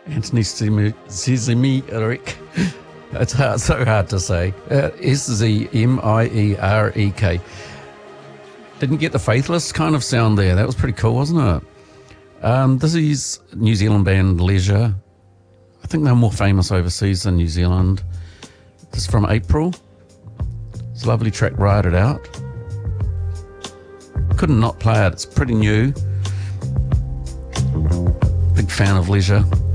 Anthony Zizimierek. It's so hard to say. Szmierek. Didn't get the Faithless kind of sound there. That was pretty cool, wasn't it? This is New Zealand band Leisure. I think they're more famous overseas than New Zealand. This is from April. It's a lovely track, Ride It Out. Couldn't not play it. It's pretty new. Big fan of Leisure.